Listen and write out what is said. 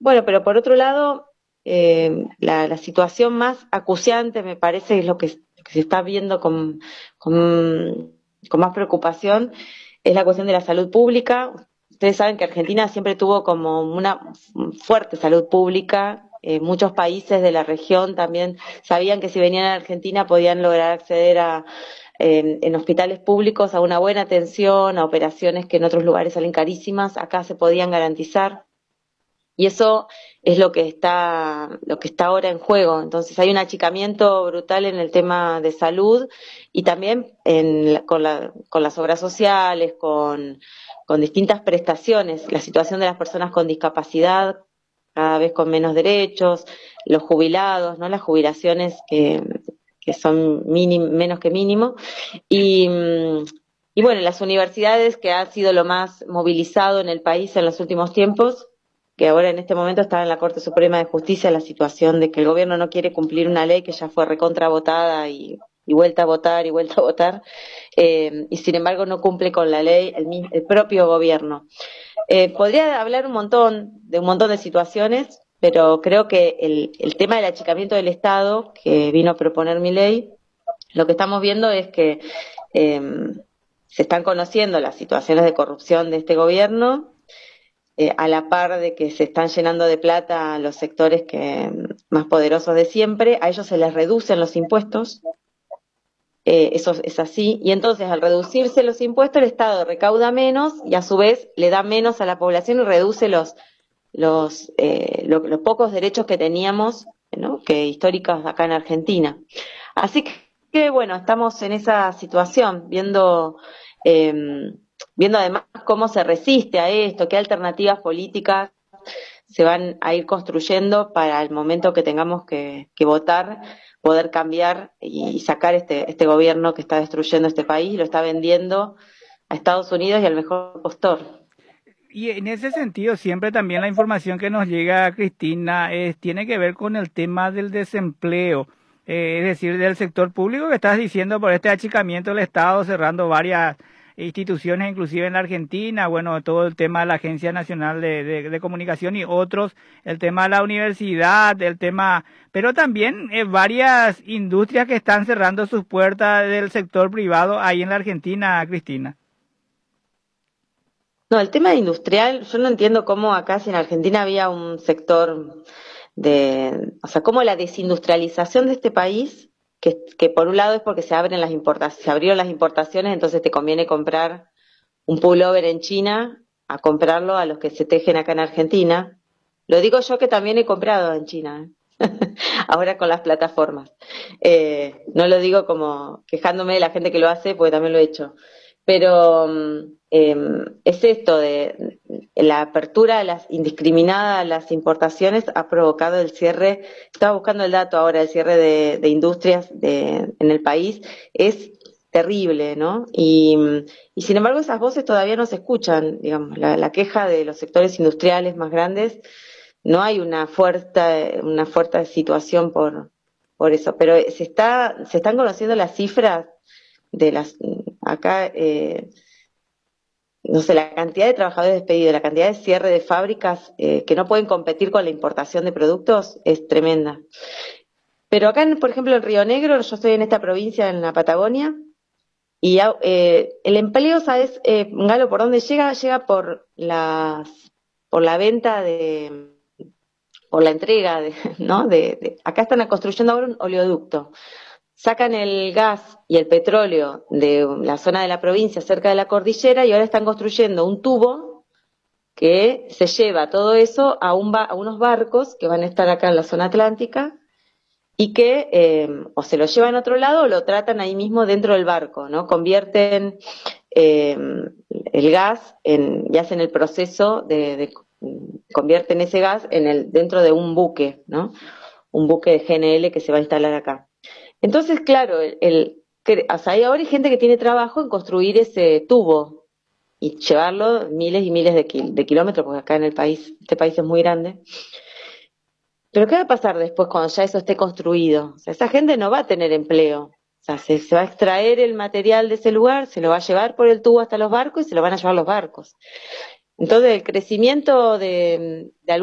Bueno, pero por otro lado, la situación más acuciante me parece es lo que se está viendo con más preocupación, es la cuestión de la salud pública. Ustedes saben que Argentina siempre tuvo como una fuerte salud pública. Muchos países de la región también sabían que si venían a Argentina podían lograr acceder en hospitales públicos a una buena atención, a operaciones que en otros lugares salen carísimas, acá se podían garantizar. Y eso es lo que está ahora en juego. Entonces hay un achicamiento brutal en el tema de salud y también con las obras sociales, con distintas prestaciones, la situación de las personas con discapacidad, cada vez con menos derechos, los jubilados, ¿no? Las jubilaciones que son menos que mínimo. Y, y bueno, las universidades, que ha sido lo más movilizado en el país en los últimos tiempos, que ahora en este momento está en la Corte Suprema de Justicia la situación de que el gobierno no quiere cumplir una ley que ya fue recontra votada y vuelta a votar y vuelta a votar, y sin embargo no cumple con la ley el propio gobierno. Podría hablar de un montón de situaciones, pero creo que el tema del achicamiento del Estado, que vino a proponer mi ley, lo que estamos viendo es que eh, se están conociendo las situaciones de corrupción de este gobierno, a la par de que se están llenando de plata los sectores más poderosos de siempre. A ellos se les reducen los impuestos, eso es así, y entonces al reducirse los impuestos el Estado recauda menos y a su vez le da menos a la población y reduce los pocos derechos que teníamos, ¿no? Que históricos acá en Argentina. Así que bueno, estamos en esa situación, eh, viendo además cómo se resiste a esto, qué alternativas políticas se van a ir construyendo para el momento que tengamos que votar, poder cambiar y sacar este gobierno que está destruyendo este país y lo está vendiendo a Estados Unidos y al mejor postor. Y en ese sentido, siempre también la información que nos llega, Cristina, tiene que ver con el tema del desempleo, es decir, del sector público que estás diciendo por este achicamiento del Estado, cerrando varias instituciones, inclusive en la Argentina, bueno, todo el tema de la Agencia Nacional de Comunicación y otros, el tema de la universidad, el tema, pero también varias industrias que están cerrando sus puertas del sector privado ahí en la Argentina, Cristina. No, el tema industrial, yo no entiendo cómo acá, si en Argentina había un sector o sea, cómo la desindustrialización de este país, que por un lado es porque se abrieron las importaciones, entonces te conviene comprar un pullover en China a comprarlo a los que se tejen acá en Argentina. Lo digo yo que también he comprado en China, ahora con las plataformas. No lo digo como quejándome de la gente que lo hace, porque también lo he hecho. Pero es esto de la apertura indiscriminada a las importaciones ha provocado el cierre. Estaba buscando el dato ahora, el cierre de industrias en el país es terrible, ¿no? Y sin embargo esas voces todavía no se escuchan, digamos, la queja de los sectores industriales más grandes, no hay una fuerte situación por eso, pero se están conociendo las cifras de acá, no sé, la cantidad de trabajadores despedidos, la cantidad de cierre de fábricas que no pueden competir con la importación de productos es tremenda. Pero acá, por ejemplo, en Río Negro, yo estoy en esta provincia, en la Patagonia, y el empleo, ¿sabes, Galo, por dónde llega? Llega por la venta por la entrega, ¿no? Acá están construyendo ahora un oleoducto. Sacan el gas y el petróleo de la zona de la provincia cerca de la cordillera y ahora están construyendo un tubo que se lleva todo eso a unos barcos que van a estar acá en la zona atlántica y que o se lo llevan a otro lado o lo tratan ahí mismo dentro del barco, ¿no? Convierten eh, el gas y hacen el proceso convierten ese gas dentro de un buque, ¿no? Un buque de GNL que se va a instalar acá. Entonces, claro, o sea, ahora hay gente que tiene trabajo en construir ese tubo y llevarlo miles y miles de kilómetros, porque acá en este país es muy grande. Pero ¿qué va a pasar después cuando ya eso esté construido? O sea, esa gente no va a tener empleo. O sea, se va a extraer el material de ese lugar, se lo va a llevar por el tubo hasta los barcos y se lo van a llevar los barcos. Entonces, el crecimiento de